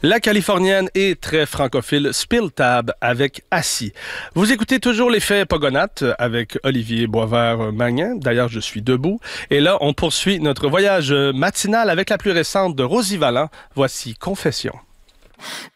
La Californienne est très francophile Spill Tab avec Assis. Vous écoutez toujours l'effet Pogonates avec Olivier Boisvert-Magnin. D'ailleurs, je suis debout. Et là, on poursuit notre voyage matinal avec la plus récente de Rosie Valland. Voici Confession.